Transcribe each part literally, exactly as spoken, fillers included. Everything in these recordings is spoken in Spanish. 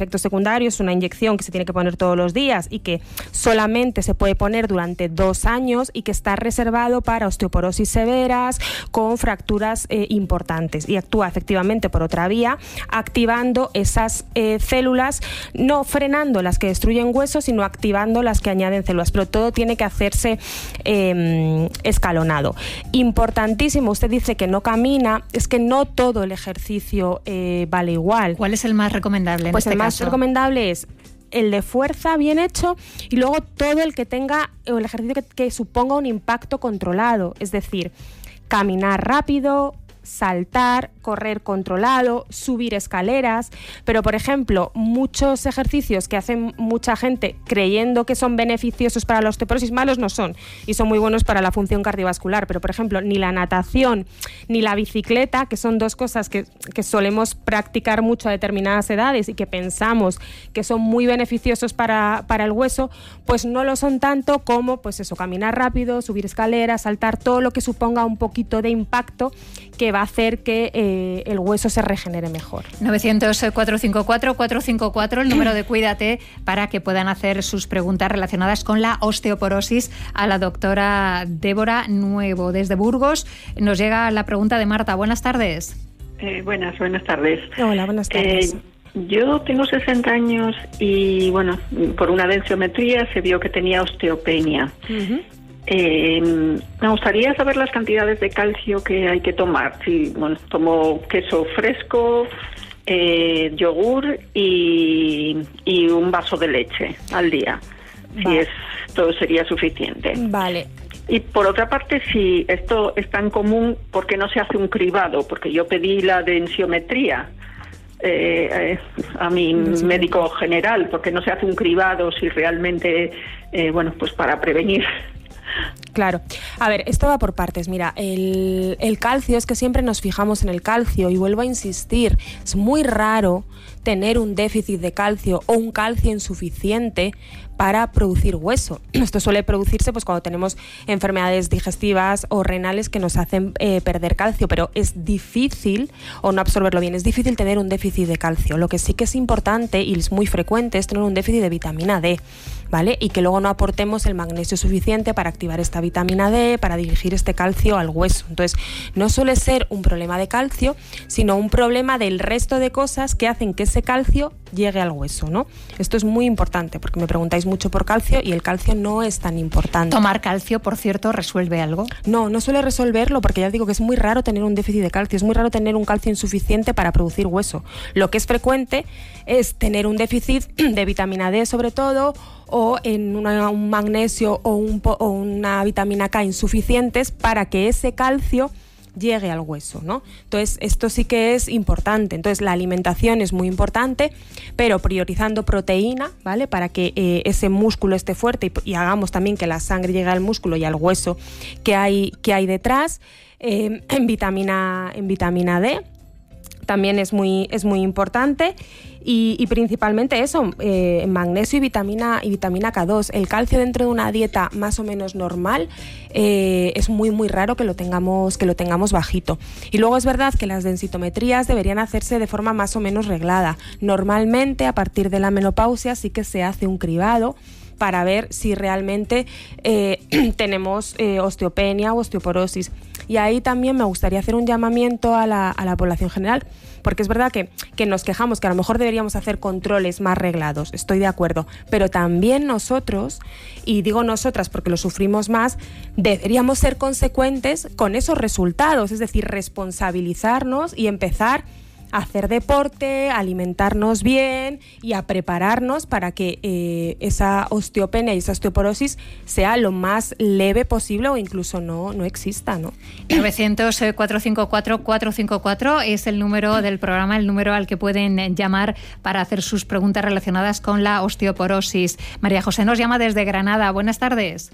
efectos secundarios, es una inyección que se tiene que poner todos los días y que solamente se puede poner durante dos años y que está reservado para osteoporosis severas con fracturas eh, importantes, y actúa efectivamente por otra vía, activando esas eh, células, no frenando las que destruyen huesos, sino activando las que añaden células, pero todo tiene que hacerse eh, escalonado. Importantísimo, usted dice que no camina, es que no todo el ejercicio eh, vale igual. ¿Cuál es el más recomendable en Pues este el más caso? recomendable es el de fuerza bien hecho, y luego todo el que tenga, o el ejercicio que, que suponga un impacto controlado, es decir, caminar rápido, saltar, correr controlado, subir escaleras. Pero, por ejemplo, muchos ejercicios que hacen mucha gente creyendo que son beneficiosos para la osteoporosis, malos no son, y son muy buenos para la función cardiovascular. Pero, por ejemplo, ni la natación ni la bicicleta, que son dos cosas que, que solemos practicar mucho a determinadas edades y que pensamos que son muy beneficiosos para, para el hueso, pues no lo son tanto como, pues eso, caminar rápido, subir escaleras, saltar, todo lo que suponga un poquito de impacto que va a hacer que eh, el hueso se regenere mejor. novecientos, cuatrocientos cincuenta y cuatro, cuatrocientos cincuenta y cuatro, el número de Cuídate, para que puedan hacer sus preguntas relacionadas con la osteoporosis a la doctora Débora Nuevo. Desde Burgos nos llega la pregunta de Marta. Buenas tardes. Eh, buenas, buenas tardes. Hola, buenas tardes. Eh, yo tengo sesenta años y, bueno, por una densitometría se vio que tenía osteopenia. Uh-huh. Eh, me gustaría saber las cantidades de calcio que hay que tomar. Si, bueno, tomo queso fresco, eh, yogur y, y un vaso de leche al día. Vale. Si esto sería suficiente. Vale. Y por otra parte, si esto es tan común, ¿por qué no se hace un cribado? Porque yo pedí la densiometría eh, eh, a mi sí. médico general, ¿por qué no se hace un cribado si realmente, eh, bueno, pues para prevenir? Claro. A ver, esto va por partes. Mira, el, el calcio, es que siempre nos fijamos en el calcio, y vuelvo a insistir, es muy raro tener un déficit de calcio o un calcio insuficiente para producir hueso. Esto suele producirse pues cuando tenemos enfermedades digestivas o renales que nos hacen eh, perder calcio, pero es difícil, o no absorberlo bien, es difícil tener un déficit de calcio. Lo que sí que es importante y es muy frecuente es tener un déficit de vitamina D, ¿vale? Y que luego no aportemos el magnesio suficiente para activar esta vitamina D, para dirigir este calcio al hueso. Entonces, no suele ser un problema de calcio, sino un problema del resto de cosas que hacen que ese calcio llegue al hueso, ¿no? Esto es muy importante, porque me preguntáis mucho por calcio y el calcio no es tan importante. ¿Tomar calcio, por cierto, resuelve algo? No, no suele resolverlo, porque ya digo que es muy raro tener un déficit de calcio, es muy raro tener un calcio insuficiente para producir hueso. Lo que es frecuente es tener un déficit de vitamina D, sobre todo, o en una, un magnesio o, un, o una vitamina K insuficientes para que ese calcio llegue al hueso, ¿no? Entonces, esto sí que es importante. Entonces, la alimentación es muy importante, pero priorizando proteína, ¿vale? Para que eh, ese músculo esté fuerte y, y hagamos también que la sangre llegue al músculo y al hueso que hay, que hay detrás. Eh, en vitamina, en vitamina D también es muy, es muy importante. Y, y principalmente eso, eh, magnesio y vitamina, y vitamina K dos. El calcio dentro de una dieta más o menos normal eh, es muy muy raro que lo tengamos que lo tengamos bajito. Y luego es verdad que las densitometrías deberían hacerse de forma más o menos reglada. Normalmente a partir de la menopausia sí que se hace un cribado para ver si realmente eh, tenemos eh, osteopenia o osteoporosis. Y ahí también me gustaría hacer un llamamiento a la, a la población general, porque es verdad que, que nos quejamos que a lo mejor deberíamos hacer controles más reglados, estoy de acuerdo, pero también nosotros, y digo nosotras porque lo sufrimos más, deberíamos ser consecuentes con esos resultados, es decir, responsabilizarnos y empezar a hacer deporte, a alimentarnos bien y a prepararnos para que eh, esa osteopenia y esa osteoporosis sea lo más leve posible o incluso no, no exista, ¿no? novecientos, cuatrocientos cincuenta y cuatro, cuatrocientos cincuenta y cuatro es el número del programa, el número al que pueden llamar para hacer sus preguntas relacionadas con la osteoporosis. María José nos llama desde Granada. Buenas tardes.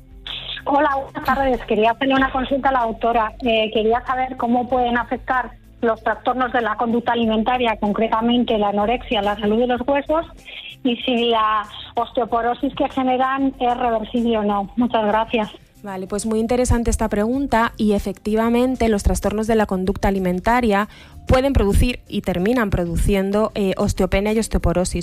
Hola, buenas tardes. Quería hacerle una consulta a la doctora. Eh, quería saber cómo pueden afectar los trastornos de la conducta alimentaria, concretamente la anorexia, la salud de los huesos, y si la osteoporosis que generan es reversible o no. Muchas gracias. Vale, pues muy interesante esta pregunta, y efectivamente los trastornos de la conducta alimentaria pueden producir y terminan produciendo eh, osteopenia y osteoporosis.